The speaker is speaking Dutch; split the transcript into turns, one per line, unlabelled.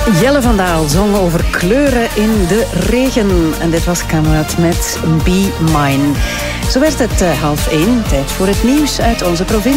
Jelle van Daal zong over kleuren in de regen. En dit was Kamerad met Be Mine. Zo werd het 12:30. Tijd voor het nieuws uit onze provincie.